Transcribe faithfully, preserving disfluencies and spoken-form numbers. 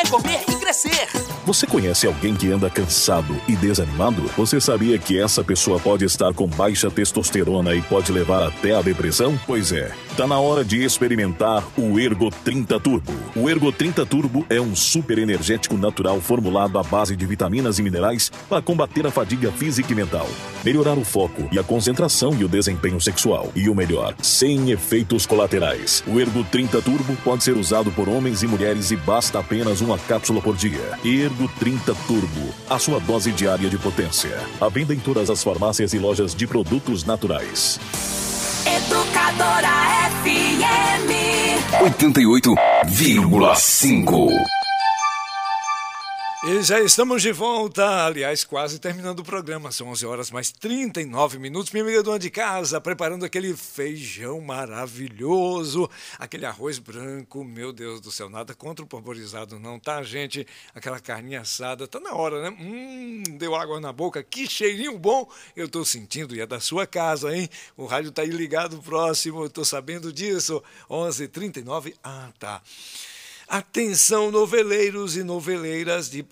comer e crescer. Você conhece alguém que anda cansado e desanimado? Você sabia que essa pessoa pode estar com baixa testosterona e pode levar até a depressão? Pois é, tá na hora de experimentar o Ergo trinta Turbo. O Ergo trinta Turbo é um super energético natural formulado à base de vitaminas e minerais para combater a fadiga física e mental, melhorar o foco e a concentração e o desempenho sexual. E o melhor, sem efeitos colaterais. O Ergo trinta Turbo pode ser usado por homens e mulheres e basta apenas uma cápsula por dia. Ergo trinta Turbo, a sua dose diária de potência. À venda em todas as farmácias e lojas de produtos naturais. Educadora F M oitenta e oito vírgula cinco. E já estamos de volta, aliás, quase terminando o programa. São onze horas mais trinta e nove minutos. Minha amiga dona de casa, preparando aquele feijão maravilhoso, aquele arroz branco, meu Deus do céu, nada contra o parboilizado não, tá, gente? Aquela carninha assada, tá na hora, né? Hum, deu água na boca, que cheirinho bom eu tô sentindo, e é da sua casa, hein? O rádio tá aí ligado próximo, eu tô sabendo disso. onze e trinta e nove, ah, tá. Atenção, noveleiros e noveleiras de